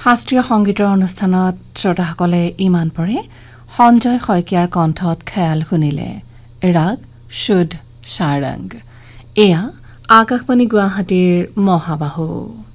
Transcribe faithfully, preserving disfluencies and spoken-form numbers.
শাস্ত্ৰীয় সংগীতৰ অনুষ্ঠানত শ্ৰোতাসকলে ইমান পৰে সঞ্জয় শইকীয়াৰ কণ্ঠত খেয়াল শুনিলে ৰাগ শুদ্ধ সাৰংগ এয়া আকাশবাণী গুৱাহাটীৰ মহাবাহু।